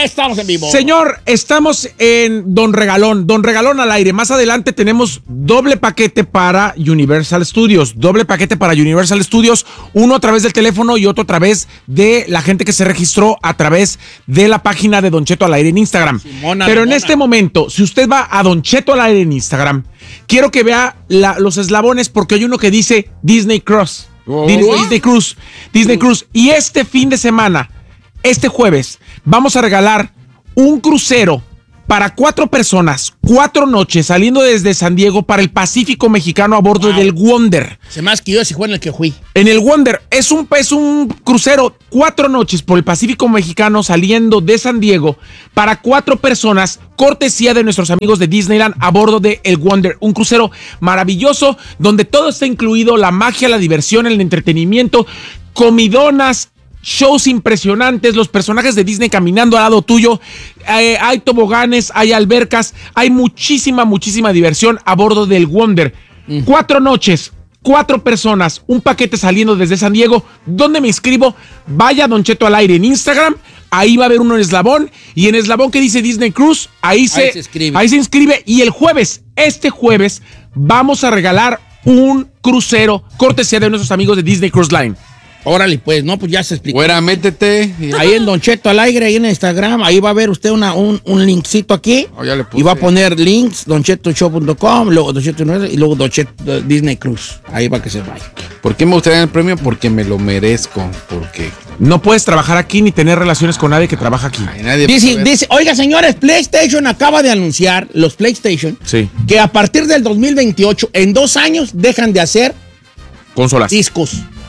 Estamos en vivo. Señor, estamos en Don Regalón. Don Regalón al aire. Más adelante tenemos doble paquete para Universal Studios. Doble paquete para Universal Studios. Uno a través del teléfono y otro a través de la gente que se registró a través de la página de Don Cheto al aire en Instagram. Pero en este momento, si usted va a Don Cheto al aire en Instagram, quiero que vea los eslabones porque hay uno que dice Disney Cruise. Disney Cruise. Y este fin de semana, este jueves, vamos a regalar un crucero para 4 personas, 4 noches, saliendo desde San Diego para el Pacífico Mexicano a bordo del Wonder. Se me ha que yo ese fue en el que fui. En el Wonder es un crucero, 4 noches por el Pacífico Mexicano saliendo de San Diego para 4 personas, cortesía de nuestros amigos de Disneyland a bordo de el Wonder. Un crucero maravilloso donde todo está incluido, la magia, la diversión, el entretenimiento, comidonas, shows impresionantes, los personajes de Disney caminando al lado tuyo, hay toboganes, hay albercas, hay muchísima diversión a bordo del Wonder. 4 noches, 4 personas, un paquete saliendo desde San Diego. ¿Dónde me inscribo? Vaya a Don Cheto al aire en Instagram, ahí va a haber uno en eslabón, y en eslabón que dice Disney Cruise, ahí se inscribe, y el jueves, este jueves, vamos a regalar un crucero, cortesía de nuestros amigos de Disney Cruise Line. Órale, pues, no, pues ya se explicó. Fuera, métete. Ahí en Don Cheto al aire, ahí en Instagram, ahí va a ver usted un linkcito aquí. Ya le puse. Y va a poner links, donchetoShow.com, luego Don Cheto y luego Don Cheto Disney Cruise. Ahí va que se vaya. ¿Por qué me gustaría el premio? Porque me lo merezco. Porque no puedes trabajar aquí ni tener relaciones con nadie que trabaja aquí. Dice, oiga, señores, PlayStation acaba de anunciar, los PlayStation, que a partir del 2028, en 2 años, dejan de hacer consolas. Discos.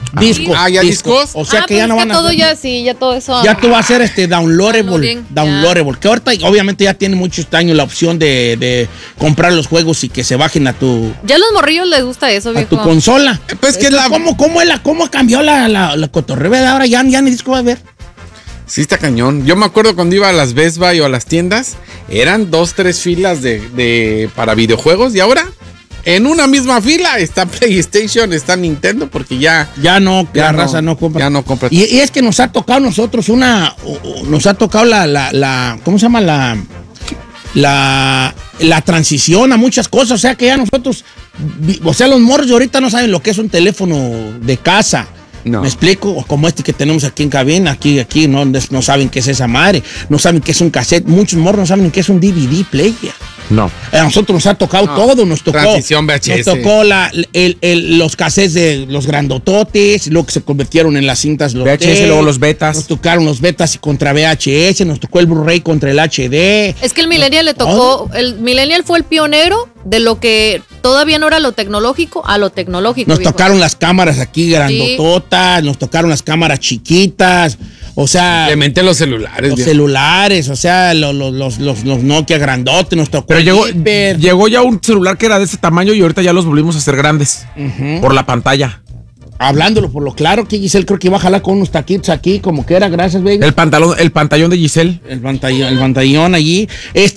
¿Ya discos? O sea que ya no van a todo hacer. ya sí, ya todo eso. Ya tú vas a hacer downloadable. Que ahorita obviamente ya tiene muchos años la opción de comprar los juegos y que se bajen a tu. Ya a los morrillos les gusta eso, viejo. A tu consola. Pues que ¿Cómo ha cambiado la cotorreo? Ahora ya ni disco va a haber. Sí, está cañón. Yo me acuerdo cuando iba a las Best Buy o a las tiendas, eran 2-3 filas para videojuegos, y ahora en una misma fila está PlayStation, está Nintendo, porque la raza no compra. Ya no compra. Y es que nos ha tocado a nosotros nos ha tocado ¿cómo se llama? La transición a muchas cosas. O sea que ya nosotros, los morros de ahorita no saben lo que es un teléfono de casa. No. ¿Me explico? O como este que tenemos aquí en cabina, aquí no saben qué es esa madre, no saben qué es un cassette, muchos morros no saben qué es un DVD player. No. A nosotros nos ha tocado todo, nos tocó. Transición VHS. Nos tocó los cassettes de los grandototes, luego que se convirtieron en las cintas los VHS, luego los betas. Nos tocaron los betas y contra VHS, nos tocó el Blu-ray contra el HD. Es que el Millennial le tocó, el Millennial fue el pionero de lo que todavía no era lo tecnológico a lo tecnológico. Nos tocaron las cámaras aquí grandototas, nos tocaron las cámaras chiquitas. O sea, simplemente los celulares. Los celulares, o sea, los Nokia grandotes, nos tocó. Pero llegó ya un celular que era de ese tamaño y ahorita ya los volvimos a hacer grandes. Por la pantalla. Hablándolo por lo claro, que Giselle creo que iba a jalar con unos taquitos aquí, como que era, gracias, baby. El pantallón de Giselle. El pantallón allí.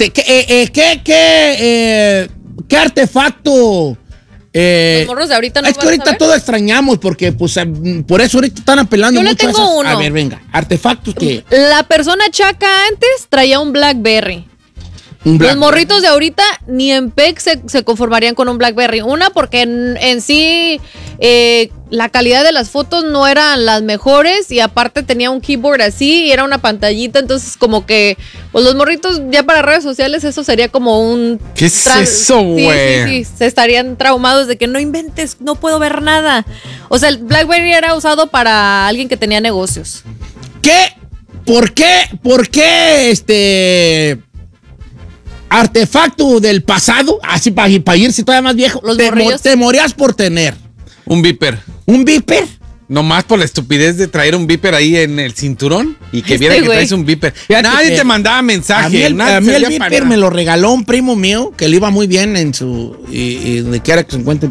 ¿Qué artefacto? Los morros de ahorita no. Es que ahorita todo extrañamos porque, pues, por eso ahorita están apelando mucho. Yo le tengo uno. A ver, venga, artefactos que. La persona chaca antes traía un BlackBerry. Los morritos de ahorita ni en PEC se conformarían con un BlackBerry. Una, porque en sí la calidad de las fotos no eran las mejores y aparte tenía un keyboard así y era una pantallita. Entonces como que pues los morritos ya para redes sociales eso sería como un... ¿Qué es eso, güey? Sí, se estarían traumados de que no inventes, no puedo ver nada. O sea, el BlackBerry era usado para alguien que tenía negocios. ¿Qué? ¿Por qué artefacto del pasado, así para irse todavía más viejo, te morías por tener? Un Viper. ¿Un Viper? Nomás por la estupidez de traer un Viper ahí en el cinturón y que viera que traes un Viper. Nadie te mandaba mensaje. A mí el Viper me lo regaló un primo mío que le iba muy bien en su... y donde quiera que se encuentre.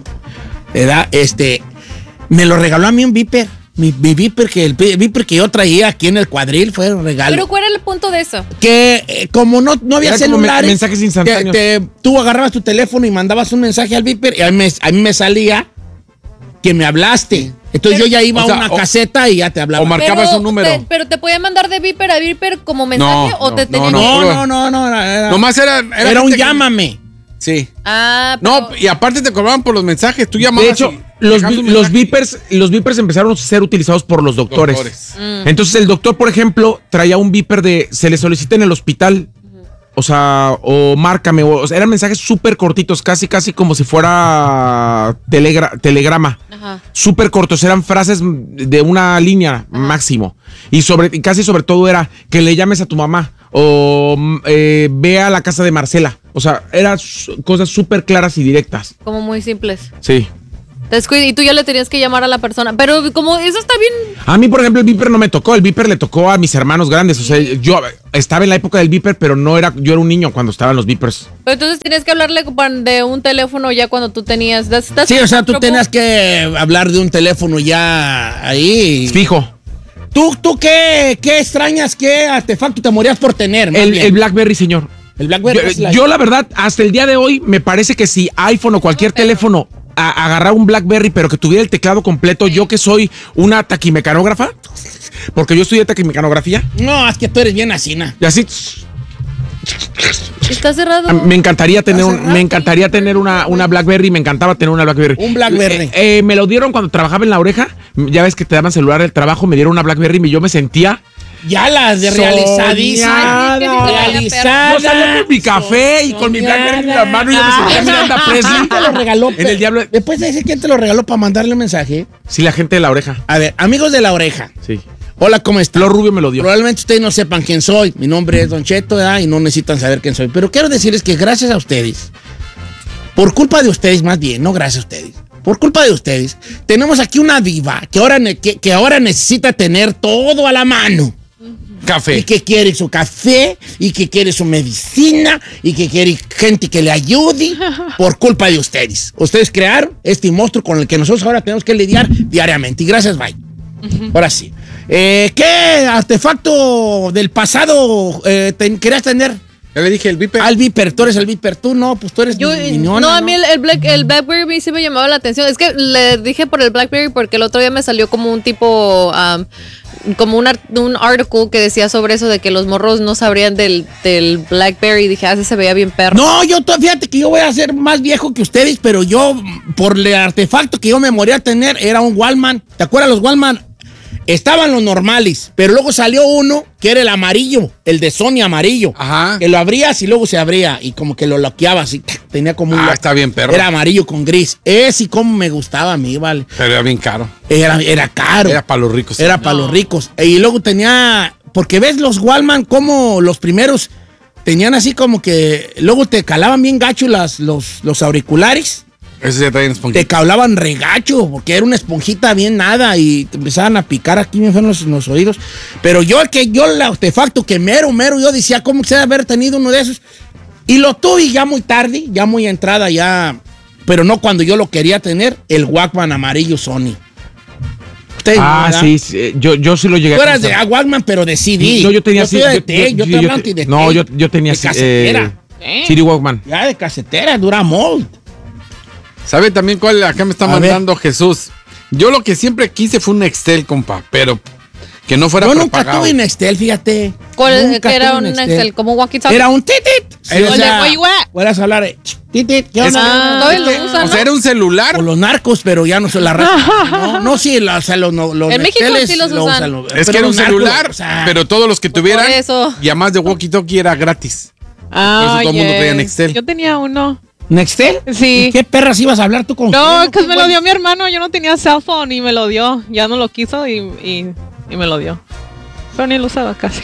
Me lo regaló a mí un Viper. Mi Viper, el Viper que yo traía aquí en el cuadril fue un regalo. ¿Pero cuál era el punto de eso? Que como no había era celulares, mensajes instantáneos. Tú agarrabas tu teléfono y mandabas un mensaje al Viper y a mí me salía que me hablaste. Entonces yo ya iba a una caseta y ya te hablaba. O marcabas un número. Pero te podía mandar de Viper a Viper como mensaje o te tenía No. Nomás era un llámame. Sí. Ah, pero... No, y aparte te cobraban por los mensajes. Tú llamabas. De hecho, los beepers empezaron a ser utilizados por los doctores. Entonces el doctor, por ejemplo, traía un beeper de se le solicita en el hospital. O sea, o márcame, o sea, eran mensajes súper cortitos, casi como si fuera telegrama. Ajá. Súper cortos, eran frases de una línea máximo. Y casi sobre todo era que le llames a tu mamá o ve a la casa de Marcela. O sea, eran cosas súper claras y directas. Como muy simples. Sí. Y tú ya le tenías que llamar a la persona. Pero como eso está bien. A mí, por ejemplo, el beeper no me tocó. El beeper le tocó a mis hermanos grandes. O sea, yo estaba en la época del beeper, pero yo era un niño cuando estaban los beepers. Pero entonces tenías que hablarle de un teléfono ya cuando tú tenías. Sí, o sea, tú tenías que hablar de un teléfono ya ahí. Fijo. ¿Tú qué extrañas? ¿Qué artefacto te morías por tener? El BlackBerry, señor. El BlackBerry. Yo, la verdad, hasta el día de hoy, me parece que si iPhone o cualquier teléfono agarrar un BlackBerry, pero que tuviera el teclado completo, yo que soy una taquimecanógrafa, porque yo estudié taquimecanografía. No, es que tú eres bien asina. Y así. Está cerrado. Me encantaría tener una BlackBerry, me encantaba tener una BlackBerry. Un BlackBerry. Me lo dieron cuando trabajaba en La Oreja. Ya ves que te daban celular del trabajo, me dieron una BlackBerry y yo me sentía ya las de realizadísima. Realizada. Yo salía con mi café y con mi BlackBerry en la mano y yo me sentía Miranda Presley. ¿Quién te lo regaló? En el diablo. Después de ese, ¿quién te lo regaló para mandarle un mensaje? Sí, la gente de La Oreja. A ver, amigos de La Oreja. Sí. Hola, ¿cómo están? Flor Rubio me lo dio. Probablemente ustedes no sepan quién soy. Mi nombre es Don Cheto, ¿verdad? Y no necesitan saber quién soy. Pero quiero decirles que gracias a ustedes, por culpa de ustedes más bien, no gracias a ustedes, por culpa de ustedes, tenemos aquí una diva que ahora necesita tener todo a la mano. Café. Y que quiere su café, y que quiere su medicina, y que quiere gente que le ayude por culpa de ustedes. Ustedes crearon este monstruo con el que nosotros ahora tenemos que lidiar diariamente. Y gracias, bye. Ahora sí. ¿Qué artefacto del pasado querías tener? Ya le dije el Viper. Al Viper, tú eres el Viper, tú no, pues tú eres miñona, No, a mí el BlackBerry sí me llamaba la atención. Es que le dije por el BlackBerry porque el otro día me salió como un tipo, como un artículo que decía sobre eso de que los morros no sabrían del BlackBerry. Y dije, ese se veía bien perro. No, fíjate que yo voy a ser más viejo que ustedes, pero yo, por el artefacto que yo me moría a tener, era un Walkman. ¿Te acuerdas los Walkman? Estaban los normales, pero luego salió uno que era el amarillo, el de Sony amarillo. Ajá. Que lo abrías y luego se abría y como que lo loqueabas y tenía como un... está bien, perro. Era amarillo con gris. Ese y como me gustaba a mí, vale. Pero era bien caro. Era caro. Era para los ricos. Era para los ricos. Y luego tenía... Porque ves los Walkman como los primeros tenían así como que... Luego te calaban bien gacho los auriculares. Eso ya traían esponjita. Te calaban regacho, porque era una esponjita bien nada y te empezaban a picar aquí bien en los oídos. Pero yo el artefacto que mero, yo decía, ¿cómo quisiera haber tenido uno de esos? Y lo tuve ya muy tarde, ya muy entrada, ya... Pero no cuando yo lo quería tener, el Walkman amarillo Sony. ¿Ustedes sí, yo sí lo llegué a tener. Tú eras de Walkman, pero de CD. No, yo tenía... Yo tenía... De casetera. CD Walkman. Ya de casetera, dura mold. ¿Sabe también cuál? Acá me está mandando Jesús. Yo lo que siempre quise fue un Nextel, compa, pero que no fuera propagado. Yo nunca tuve Nextel, fíjate. ¿Cuál era un Nextel? ¿Como walkie-talkie? Era un titit. Sí, o sea, puedes hablar de titit. O sea, era un celular. O los narcos, pero ya no son la raza. No, sí, los en México sí los usan. Es que era un celular, pero todos los que tuvieran, y además de walkie-talkie era gratis. Por eso todo el mundo traía Nextel. Yo tenía uno. ¿Nextel? Sí. ¿Qué perras ibas a hablar tú con? No, que me lo dio mi hermano. Yo no tenía cell phone y me lo dio. Ya no lo quiso y me lo dio. Pero ni lo usaba casi.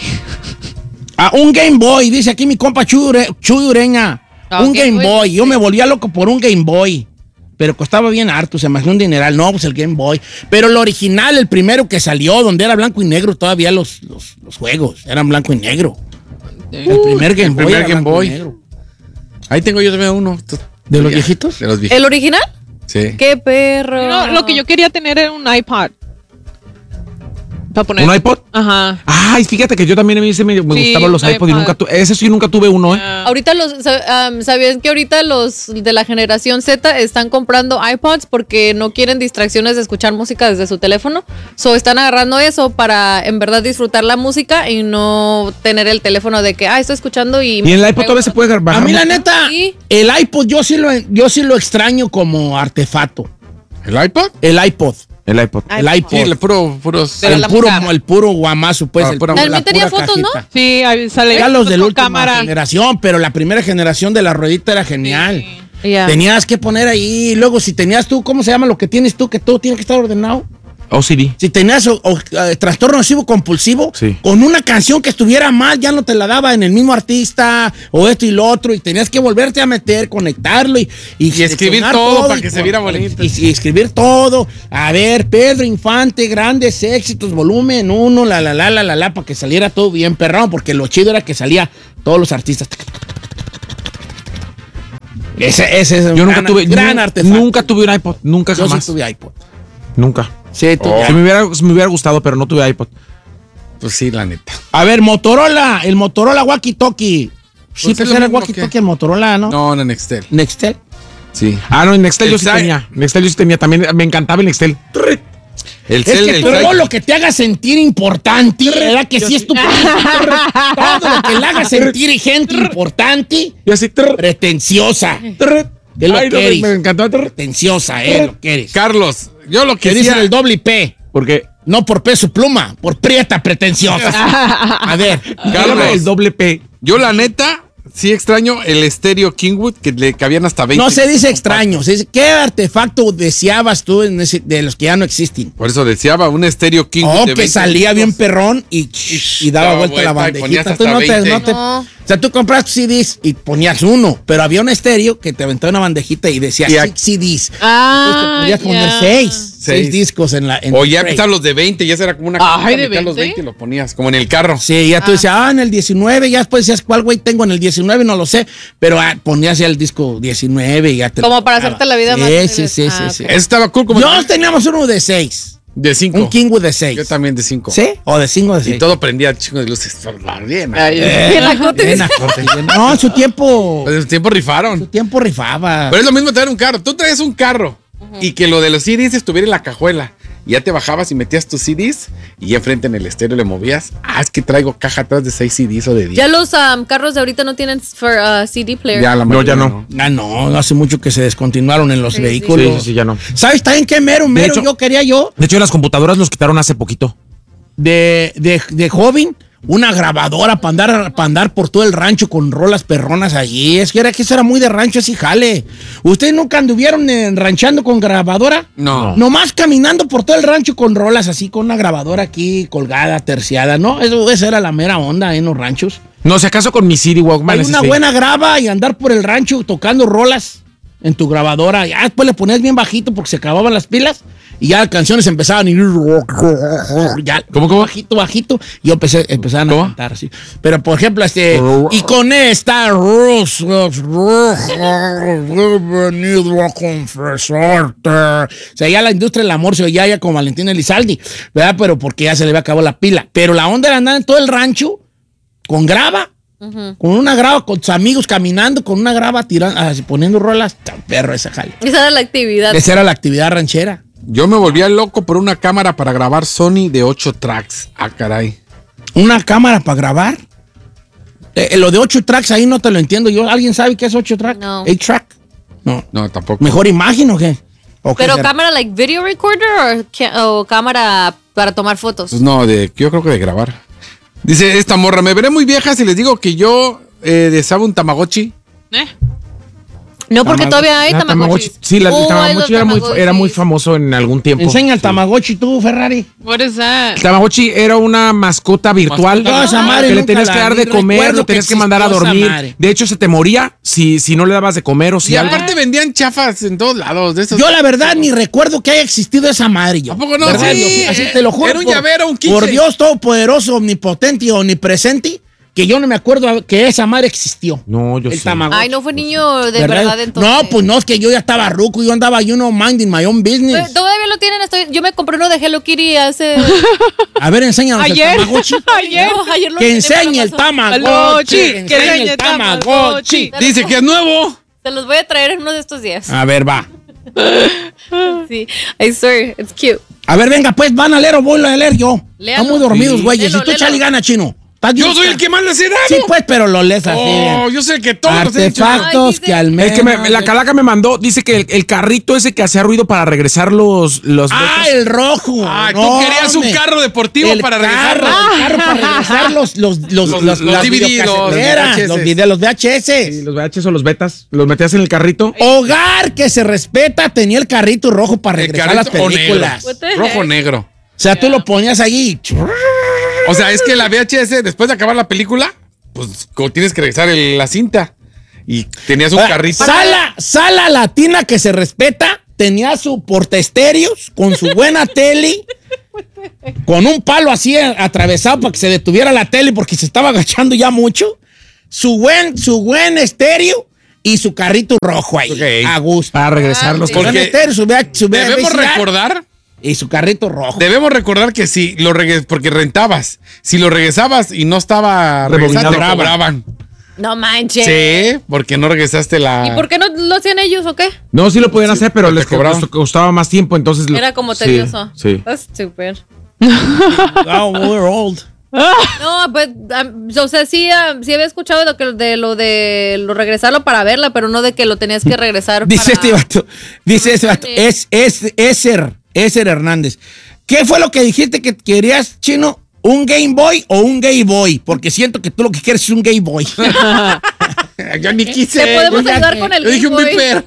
Un Game Boy, dice aquí mi compa Chuy Ureña. Un Game Boy. Yo me volvía loco por un Game Boy. Pero costaba bien harto, se me hacía un dineral. No, pues el Game Boy. Pero el original, el primero que salió, donde era blanco y negro, todavía los juegos eran blanco y negro. El primer Game Boy. Game Boy. Ahí tengo yo también uno. ¿De los viejitos? De los viejitos. ¿El original? Sí. ¡Qué perro! No, lo que yo quería tener era un iPod. Para poner. ¿Un iPod? Ajá. Ay, fíjate que yo también a mí me gustaban los iPod y ese sí nunca tuve uno, ¿eh? Ahorita ¿sabían que ahorita los de la generación Z están comprando iPods porque no quieren distracciones de escuchar música desde su teléfono? Están agarrando eso para en verdad disfrutar la música y no tener el teléfono de que, estoy escuchando y en el iPod todavía se puede bajar. A mí la neta, ¿Sí? el iPod yo sí lo extraño como artefacto. ¿El iPod? El iPod. El iPod. El iPod. Sí, el puro guamazo, pues. También tenía fotos, ¿no? Sí, ahí sale. Ya los de la última cámara. generación, pero la primera generación de la ruedita era genial. Sí. Yeah. Tenías que poner ahí, luego si tenías tú, ¿cómo se llama lo que tienes tú? Que todo tiene que estar ordenado. OCD. Si tenías trastorno obsesivo compulsivo, sí, con una canción que estuviera mal, ya no te la daba en el mismo artista o esto y lo otro, y tenías que volverte a meter, conectarlo y escribir todo para que se viera bonito. Y escribir todo. A ver, Pedro Infante, grandes éxitos, volumen 1, para que saliera todo bien perrón, porque lo chido era que salía todos los artistas. Ese es yo nunca tuve gran artefacto. Nunca tuve un iPod, nunca jamás. Yo sí tuve iPod. Nunca. Sí, me hubiera gustado, pero no tuve iPod. Pues sí, la neta. A ver, el Motorola Walkie Talkie. Sí, pues era el Walkie Talkie el Motorola, ¿no? No, en Nextel. ¿Nextel? Sí. No, en Nextel yo sí tenía. Nextel yo sí tenía. También me encantaba el Nextel. Es que todo lo que te haga sentir importante, ¿verdad? Que sí es tu... todo lo que le haga sentir gente importante, y así, pretenciosa. Es lo que eres. Me encantaba. Pretenciosa, lo que eres. Carlos, yo lo que Que dicen el doble P. Porque no por peso pluma, por prieta pretenciosa. A ver, Carlos, el doble P. Yo la neta sí extraño el estéreo Kingwood que le cabían hasta 20. No se dice extraño, se dice, ¿qué artefacto deseabas tú de los que ya no existen? Por eso deseaba un estéreo Kingwood de 20 que salía bien perrón y daba vuelta la bandejita. Tú o sea, tú compraste CDs y ponías uno, pero había un estéreo que te aventaba una bandejita y decía 6 CDs. Entonces te podías poner 6 discos en la... O ya empezaron los de 20, ya era como una... ¿de 20? Los 20 lo ponías, como en el carro. Sí, ya tú decías, en el 19, ya después decías, ¿cuál güey tengo en el 19? No lo sé, pero ponías ya el disco 19 y ya te... Como para hacerte la vida más... Sí. Eso estaba cool. Como Yo teníamos uno de 6. De 5. Un Kingwood de 6. Yo también de 5. ¿Sí? O de 5 de 6. Y todo prendía chingos de luces. Bien. No, en su tiempo... En su tiempo rifaron. En su tiempo rifaba. Pero es lo mismo tener un carro. Tú traes un carro y que lo de los CDs estuviera en la cajuela. Y ya te bajabas y metías tus CDs y ya enfrente en el estéreo le movías. Es que traigo caja atrás de 6 CDs o de 10. Ya los carros de ahorita no tienen CD player. Ya la ya no. No, hace mucho que se descontinuaron en los vehículos. Sí, ya no. ¿Sabes también qué mero quería yo? De hecho, las computadoras los quitaron hace poquito. De joven, una grabadora para andar por todo el rancho con rolas perronas allí. Es que eso era muy de rancho, así jale. ¿Ustedes nunca anduvieron ranchando con grabadora? No. Nomás caminando por todo el rancho con rolas así, con una grabadora aquí colgada, terciada, ¿no? Esa era la mera onda en los ranchos. No, si acaso con mi CD Walkman. Hay una buena grava y andar por el rancho tocando rolas en tu grabadora. Ya después le ponías bien bajito porque se acababan las pilas y ya las canciones empezaban a ir ya, ¿Cómo? Bajito y empezaban a cantar así. Pero por ejemplo, y con esta venido a confesarte. O sea, ya la industria del amor se oía ya con Valentín Elizalde, ¿verdad? Pero porque ya se le había acabado la pila. Pero la onda era andar en todo el rancho con grava. Con una grava, con tus amigos caminando, con una grava tirando, poniendo rolas. Perro esa jale. Esa era la actividad. Esa era la actividad ranchera. Yo me volvía loco por una cámara para grabar Sony de 8 tracks. Caray. ¿Una cámara para grabar? Lo de 8 tracks ahí no te lo entiendo yo. ¿Alguien sabe qué es 8 track? No. 8 track. No, tampoco. ¿Mejor imagen o qué? ¿Pero cámara like video recorder o cámara para tomar fotos? Pues no, yo creo que de grabar. Dice esta morra, me veré muy vieja si les digo que yo deseaba un Tamagotchi. No, porque todavía hay Tamagotchi. Sí, el Tamagotchi era muy famoso en algún tiempo. Enseña el Tamagotchi tú, Ferrari. What is that? El Tamagotchi era una mascota virtual que le tenías que dar de comer, lo tenías que mandar a dormir. De hecho, se te moría si no le dabas de comer o si y aparte vendían chafas en todos lados. De esos. Yo la verdad ni recuerdo que haya existido esa madre. Yo. ¿A poco no? Sí. Así te lo juro. Era un llavero, un 15. Por Dios todopoderoso, omnipotente y omnipresente. que yo no me acuerdo que esa madre existió. No, yo el sí. Tamagotchi. Ay, no fue niño de verdad entonces. No, pues no, es que yo ya estaba ruco, yo andaba, minding my own business. Todavía lo tienen, yo me compré uno de Hello Kitty hace... A ver, enséñanos Ayer. el Tamagotchi. Ayer. No, ayer lo Que tenía enseñe el para la Tamagotchi. Que Que enseñe el Tamagotchi. Dice que es nuevo. Se los voy a traer en uno de estos días. A ver, va. Sí, I swear, it's cute. A ver, venga, pues, ¿van a leer o voy a leer yo? Léalo. Están muy dormidos, Sí. güeyes. Léelo, Y tú échale léelo. gana, Chino. ¿Estás Yo bien? soy el que más le sé Sí, pues, pero lo lees así. Oh, yo sé que todos los he dicho. Artefactos Ay, dice- que al menos... Es que la calaca me mandó, dice que el carrito ese que hacía ruido para regresar los Ah, becos. el rojo. Ay, No, tú querías un hombre. carro deportivo El para carro, regresarlo. el carro para regresar los Los las DVD, videocaseteras, los los VHS. Sí, los VHS o los betas, los metías en el carrito. Hogar que se respeta tenía el carrito rojo para El regresar a las carrito o películas. negro. What the Rojo heck? negro. O sea, tú lo ponías allí. O sea, es que la VHS, después de acabar la película, pues tienes que regresar la cinta. Y tenías un carrito. Sala latina que se respeta tenía su portaestéreos con su buena tele, con un palo así atravesado para que se detuviera la tele porque se estaba agachando ya mucho. Su buen estéreo y su carrito rojo ahí. Ok. A gusto. Para regresar los sí. Su buen Porque estéreo, su Debemos VCR recordar. y su carrito rojo. Debemos recordar que si lo porque rentabas, si lo regresabas y no estaba Rebobinado, regresado, te cobraban. No manches. Sí, porque no regresaste la. ¿Y por qué no lo hacían ellos o qué? No, sí lo podían hacer, pero te les cobraban. costaba más tiempo, entonces... Era como sí, tedioso. Sí. That's stupid. Oh, we're old. No, pues, o sea, sí había escuchado de lo regresarlo para verla, pero no de que lo tenías que regresar Dice para... este vato, es Eser Hernández. ¿Qué fue lo que dijiste que querías, Chino? ¿Un Game Boy o un Gay Boy? Porque siento que tú lo que quieres es un Gay Boy. Yo ni quise. Te podemos ya ayudar que- con el Yo dije un Game Boy. Viper.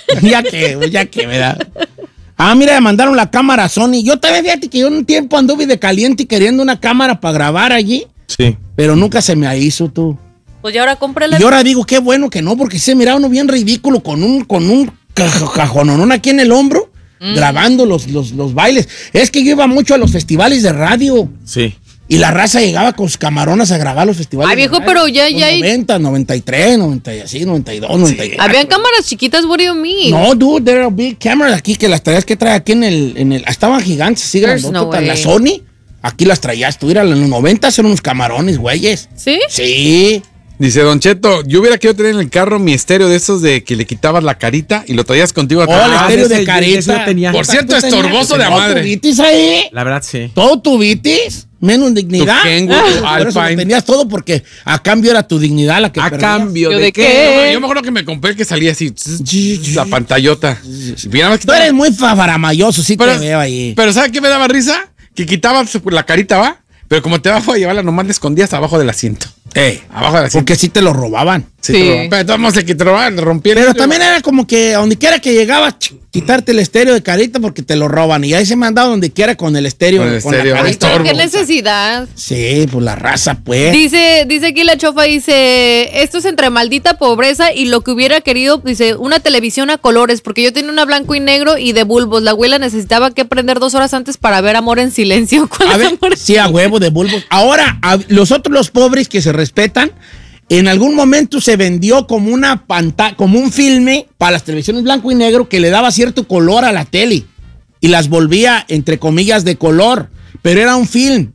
ya que, ¿verdad? Ah, mira, me mandaron la cámara a Sony. Yo también, fíjate que yo un tiempo anduve de caliente y queriendo una cámara para grabar allí, Sí. pero nunca se me hizo tú. Pues ya ahora cómprala. Y ahora digo, qué bueno que no, porque se miraba uno bien ridículo con un cajononón aquí en el hombro, grabando los bailes. Es que yo iba mucho a los festivales de radio Sí. y la raza llegaba con sus camaronas a grabar los festivales. Ay, de viejo, radio. pero ya Los hay... 90, 93, 90 y así, 92, 94. Habían cámaras chiquitas, what do you mean? No, dude, there are big cameras aquí que las traías que trae aquí en el estaban gigantes, así There's grandototas. no La way. Sony, aquí las traías tú, en los 90 eran unos camarones, güeyes. ¿Sí? Sí. Dice Don Cheto, yo hubiera querido tener en el carro mi estéreo de esos de que le quitabas la carita y lo traías contigo Oh, el atrás. estéreo ese de yo carita. lo tenía. Por cierto, ¿Tú tenías estorboso de a todo madre. tuvitis ahí? La verdad, sí. Todo tuvitis, menos dignidad. Tu Kenwood, tu Por eso lo Alpine. tenías todo porque a cambio era tu dignidad la que ¿A perdías. cambio ¿Yo de de qué? qué? Yo me acuerdo que me compré el que salía así, la pantallota. Y nada más Tú quitaba- eres muy faramayoso, sí pero, te veo ahí. pero ¿sabes qué me daba risa? Que quitabas la carita, ¿va? Pero como te vas a llevarla, nomás la escondías abajo del asiento. Abajo del asiento. Porque sí te lo robaban. Sí, Sí. pero todos se quitaban, rompieron. Pero también era como que a donde quiera que llegabas, quitarte el estéreo de carita porque te lo roban. Y ahí se me han dado donde quiera con el estéreo. Con el con la estéreo, carita. estorbo. ¿Qué necesidad? Sí, pues la raza, pues. Dice aquí la chofa, dice, esto es entre maldita pobreza y lo que hubiera querido, dice, una televisión a colores, porque yo tenía una blanco y negro y de bulbos. La abuela necesitaba que prender 2 horas antes para ver Amor en Silencio. ¿Cuál A es ver, Amor en sí, a huevo de bulbos. Ahora, los pobres que se respetan, en algún momento se vendió como una pantalla, como un filme para las televisiones blanco y negro que le daba cierto color a la tele y las volvía, entre comillas, de color. Pero era un film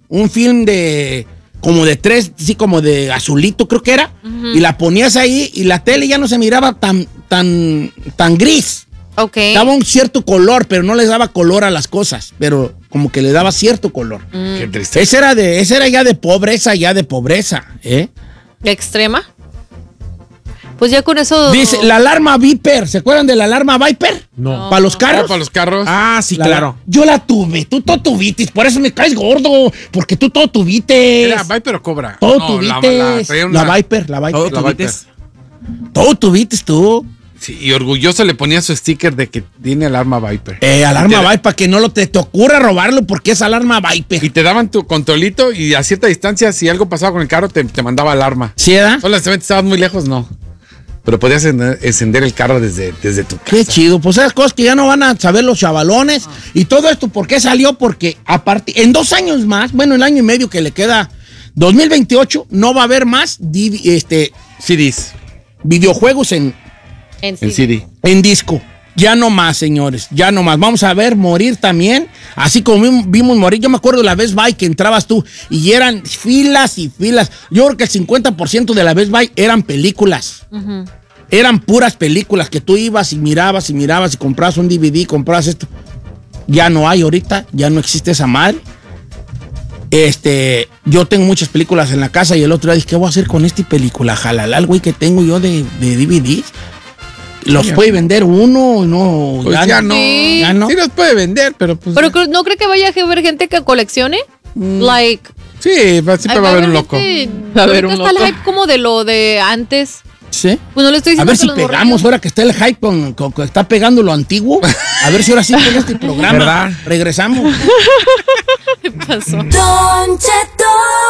de como de 3, sí, como de azulito creo que era, y la ponías ahí y la tele ya no se miraba tan gris. Ok. Daba un cierto color, pero no les daba color a las cosas, pero como que le daba cierto color. Qué triste. Ese era ya de pobreza, ¿eh? ¿Extrema? Pues ya con eso... Dice, la alarma Viper, ¿se acuerdan de la alarma Viper? No. ¿Para los carros? Para los carros. Ah, sí, claro. Yo la tuve, tú todo tuviste, por eso me caes gordo, porque tú todo tuviste. ¿Era Viper o Cobra? Todo No, tuviste. traía una- La Viper. ¿Todo la tuvites? Todo tuviste tú. Sí, y orgulloso le ponía su sticker de que tiene alarma Viper. Alarma Te- Viper, para que no te ocurra robarlo, porque es alarma Viper. Y te daban tu controlito y a cierta distancia, si algo pasaba con el carro, te mandaba alarma. ¿Sí, da? Solamente estabas muy lejos, no. Pero podías encender el carro desde tu casa. Qué chido, pues esas cosas que ya no van a saber los chavalones. Y todo esto, ¿por qué salió? Porque en 2 años más, bueno, el año y medio que le queda 2028 no va a haber más CDs. videojuegos en CD. En disco. Ya no más, señores, ya no más. Vamos a ver morir también, así como vimos morir. Yo me acuerdo de la Best Buy que entrabas tú y eran filas y filas. Yo creo que el 50% de la Best Buy eran películas. Uh-huh. Eran puras películas que tú ibas y mirabas y comprabas un DVD, comprabas esto. Ya no hay ahorita, ya no existe esa madre. Yo tengo muchas películas en la casa y el otro día dije, ¿qué voy a hacer con esta película? Jalala, güey, que tengo yo de DVDs. ¿Los puede vender uno? No, pues ya no. Sí. Ya no. Sí los puede vender, pero pues... Pero ¿no cree que vaya a haber gente que coleccione? Like... Sí, siempre va a haber un loco. Va a haber un loco. Está el hype como de lo de antes. ¿Sí? Pues no le estoy diciendo a ver si pegamos morrillos. ahora que está el hype con que está pegando lo antiguo. A ver si ahora sí con este programa. ¿Verdad? Regresamos. ¿Qué pasó? Don Cheto.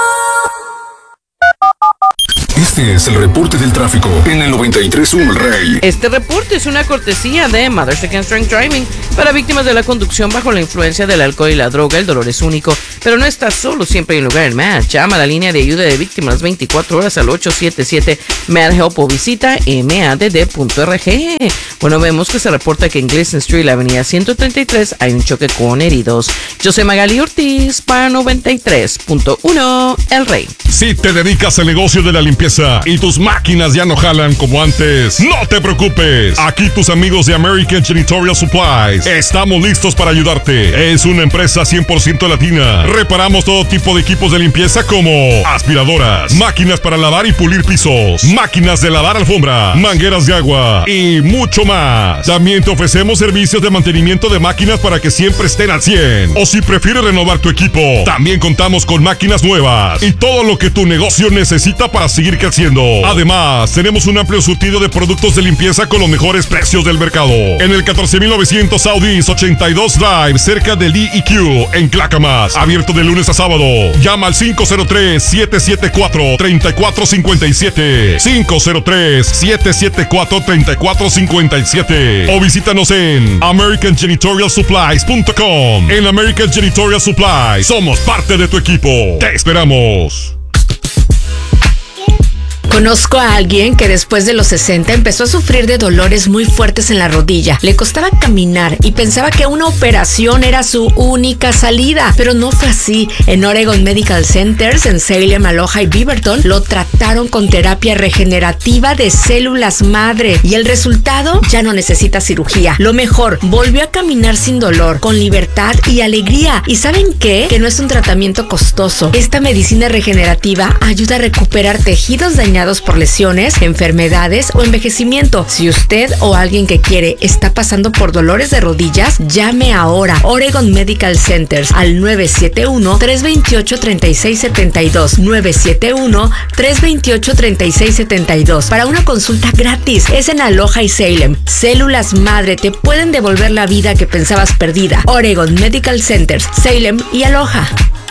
Este es el reporte del tráfico en el 93.1 El Rey. Este reporte es una cortesía de Mothers Against Drunk Driving. Para víctimas de la conducción bajo la influencia del alcohol y la droga, el dolor es único, pero no estás solo, siempre hay un lugar en MAD. Llama a la línea de ayuda de víctimas 24 horas al 877-MAD-HELP o visita madd.org. Bueno, vemos que se reporta que en Gleason Street, la avenida 133, hay un choque con heridos. Yo soy Magali Ortiz para 93.1 El Rey. Si te dedicas al negocio de la limpieza y tus máquinas ya no jalan como antes, no te preocupes. Aquí tus amigos de American Janitorial Supplies estamos listos para ayudarte. Es una empresa 100% latina. Reparamos todo tipo de equipos de limpieza como aspiradoras, máquinas para lavar y pulir pisos, máquinas de lavar alfombra, mangueras de agua y mucho más. También te ofrecemos servicios de mantenimiento de máquinas para que siempre estén al 100. O si prefieres renovar tu equipo, también contamos con máquinas nuevas y todo lo que tu negocio necesita para seguir creciendo. Además, tenemos un amplio surtido de productos de limpieza con los mejores precios del mercado. En el 14900 Southeast 82 Drive, cerca del DEQ, en Clackamas. Abierto de lunes a sábado. Llama al 503-774-3457. 503-774-3457. O visítanos en AmericanJanitorialSupplies.com. En American Janitorial Supplies somos parte de tu equipo. Te esperamos. Conozco a alguien que después de los 60 empezó a sufrir de dolores muy fuertes en la rodilla. Le costaba caminar y pensaba que una operación era su única salida. Pero no fue así. En Oregon Medical Centers, en Salem, Aloha y Beaverton, lo trataron con terapia regenerativa de células madre. Y el resultado, ya no necesita cirugía. Lo mejor, volvió a caminar sin dolor, con libertad y alegría. ¿Y saben qué? Que no es un tratamiento costoso. Esta medicina regenerativa ayuda a recuperar tejidos dañados por lesiones, enfermedades o envejecimiento. Si usted o alguien que quiere está pasando por dolores de rodillas, llame ahora. Oregon Medical Centers al 971-328-3672. 971-328-3672 para una consulta gratis. Es en Aloha y Salem. Células madre te pueden devolver la vida que pensabas perdida. Oregon Medical Centers, Salem y Aloha.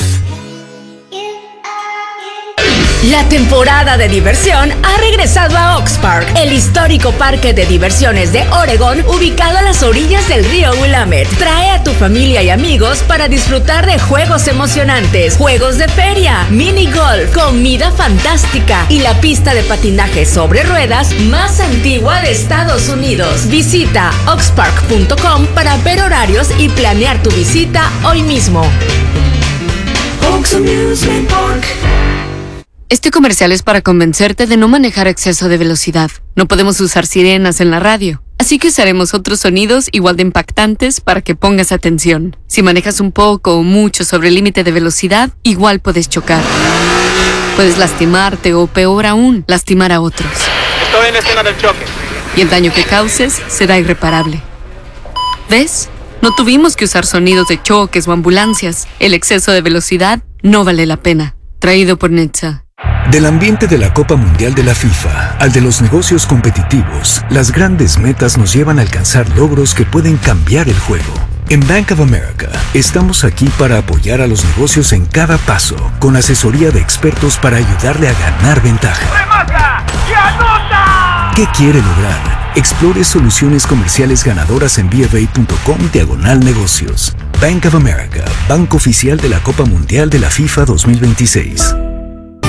La temporada de diversión ha regresado a Oaks Park, el histórico parque de diversiones de Oregón, ubicado a las orillas del río Willamette. Trae a tu familia y amigos para disfrutar de juegos emocionantes, juegos de feria, mini golf, comida fantástica y la pista de patinaje sobre ruedas más antigua de Estados Unidos. Visita oakspark.com para ver horarios y planear tu visita hoy mismo. Oaks Amusement Park. Este comercial es para convencerte de no manejar a exceso de velocidad. No podemos usar sirenas en la radio, así que usaremos otros sonidos igual de impactantes para que pongas atención. Si manejas un poco o mucho sobre el límite de velocidad, igual puedes chocar. Puedes lastimarte o, peor aún, lastimar a otros. Estoy en la escena del choque. Y el daño que causes será irreparable. ¿Ves? No tuvimos que usar sonidos de choques o ambulancias. El exceso de velocidad no vale la pena. Traído por NHTSA. Del ambiente de la Copa Mundial de la FIFA al de los negocios competitivos, las grandes metas nos llevan a alcanzar logros que pueden cambiar el juego. En Bank of America, estamos aquí para apoyar a los negocios en cada paso, con asesoría de expertos para ayudarle a ganar ventaja. ¡Remata y anota! ¿Qué quiere lograr? Explore soluciones comerciales ganadoras en BofA.com/negocios. Bank of America, banco oficial de la Copa Mundial de la FIFA 2026.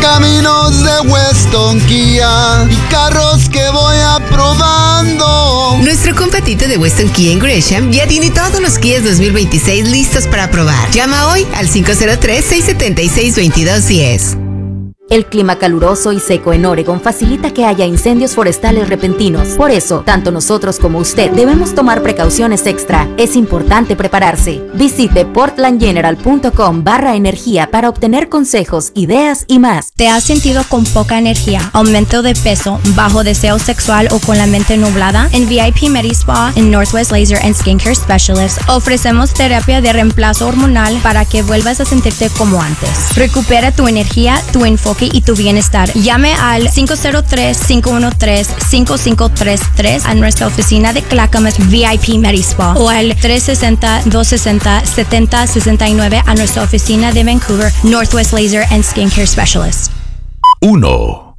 caminos de Weston Kia y carros que voy aprobando. Nuestro compa Tito de Weston Kia en Gresham ya tiene todos los Kias 2026 listos para probar. Llama hoy al 503-676-2210. El clima caluroso y seco en Oregon facilita que haya incendios forestales repentinos. Por eso, tanto nosotros como usted debemos tomar precauciones extra. Es importante prepararse. Visite portlandgeneral.com/energía para obtener consejos, ideas y más. ¿Te has sentido con poca energía, aumento de peso, bajo deseo sexual o con la mente nublada? En VIP MediSpa, en Northwest Laser and Skincare Specialists, ofrecemos terapia de reemplazo hormonal para que vuelvas a sentirte como antes. Recupera tu energía, tu enfoque y tu bienestar. Llame al 503-513-5533 a nuestra oficina de Clackamas VIP MediSpa o al 360-260-7069 a nuestra oficina de Vancouver Northwest Laser and Skincare Specialist. 1,